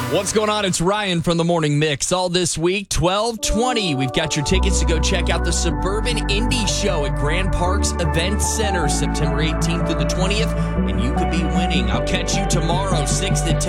What's going on? It's Ryan from the Morning Mix. All this week, 12:20. We've got your tickets to go check out the Suburban Indie Show at Grand Parks Event Center, September 18th through the 20th, and you could be winning. I'll catch you tomorrow, 6 to 10.